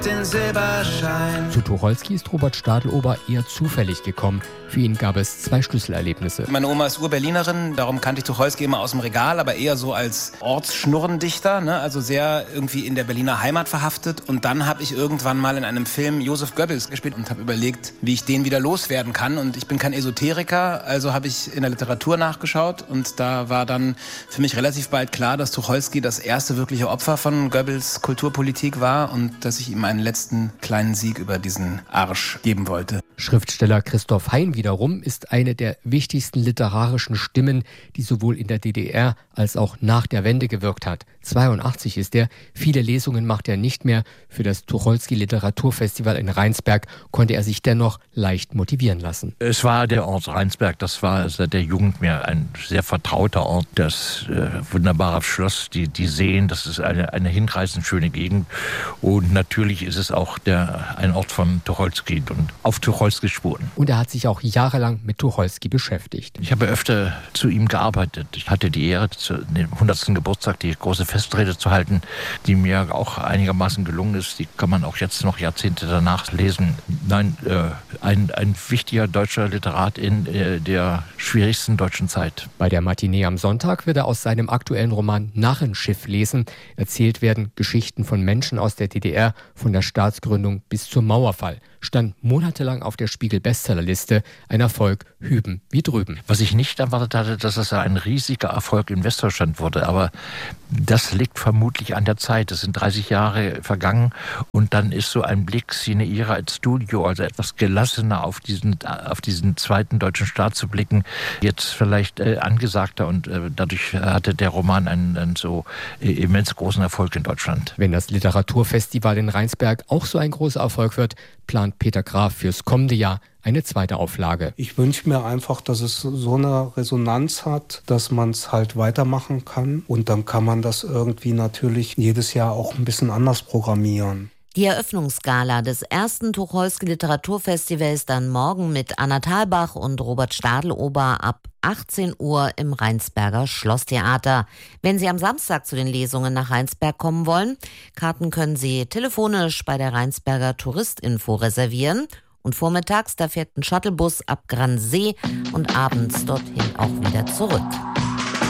Den Silberschein. Zu Tucholsky ist Robert Stadelober eher zufällig gekommen. Für ihn gab es 2 Schlüsselerlebnisse. Meine Oma ist Ur-Berlinerin, darum kannte ich Tucholsky immer aus dem Regal, aber eher so als Ortsschnurrendichter, ne? Also sehr irgendwie in der Berliner Heimat verhaftet. Und dann habe ich irgendwann mal in einem Film Joseph Goebbels gespielt und habe überlegt, wie ich den wieder loswerden kann. Und ich bin kein Esoteriker, also habe ich in der Literatur nachgeschaut. Und da war dann für mich relativ bald klar, dass Tucholsky das erste wirkliche Opfer von Goebbels Kulturpolitik war und dass ich ihm einen letzten kleinen Sieg über diesen Arsch geben wollte. Schriftsteller Christoph Hein wiederum ist eine der wichtigsten literarischen Stimmen, die sowohl in der DDR als auch nach der Wende gewirkt hat. 82 ist er. Viele Lesungen macht er nicht mehr. Für das Tucholsky Literaturfestival in Rheinsberg konnte er sich dennoch leicht motivieren lassen. Es war der Ort Rheinsberg, das war seit der Jugend mir ein sehr vertrauter Ort. Das wunderbare Schloss, die Seen, das ist eine hinreißend schöne Gegend. Und natürlich ist es auch ein Ort von Tucholsky und auf Tucholsky Spuren. Und er hat sich auch jahrelang mit Tucholsky beschäftigt. Ich habe öfter zu ihm gearbeitet. Ich hatte die Ehre, zu dem 100. Geburtstag die große Festrede zu halten, die mir auch einigermaßen gelungen ist. Die kann man auch jetzt noch Jahrzehnte danach lesen. Nein, ein wichtiger deutscher Literat in der schwierigsten deutschen Zeit. Bei der Matinee am Sonntag wird er aus seinem aktuellen Roman Narrenschiff lesen. Erzählt werden Geschichten von Menschen aus der DDR, von der Staatsgründung bis zum Mauerfall. Stand monatelang auf der Spiegel-Bestsellerliste. Ein Erfolg hüben wie drüben. Was ich nicht erwartet hatte, dass es ein riesiger Erfolg in Westdeutschland wurde. Aber das liegt vermutlich an der Zeit. Es sind 30 Jahre vergangen und dann ist so ein Blick sine ira et studio, also etwas gelassener auf diesen zweiten deutschen Staat zu blicken, jetzt vielleicht angesagter und dadurch hatte der Roman einen so immens großen Erfolg in Deutschland. Wenn das Literaturfestival in Rheinsberg auch so ein großer Erfolg wird, plant Peter Graf fürs kommende Jahr eine zweite Auflage. Ich wünsche mir einfach, dass es so eine Resonanz hat, dass man es halt weitermachen kann. Und dann kann man das irgendwie natürlich jedes Jahr auch ein bisschen anders programmieren. Die Eröffnungsgala des ersten Tucholsky Literaturfestivals dann morgen mit Anna Thalbach und Robert Stadelober ab 18 Uhr im Rheinsberger Schlosstheater. Wenn Sie am Samstag zu den Lesungen nach Rheinsberg kommen wollen, Karten können Sie telefonisch bei der Rheinsberger Touristinfo reservieren. Und vormittags, da fährt ein Shuttlebus ab Gransee und abends dorthin auch wieder zurück.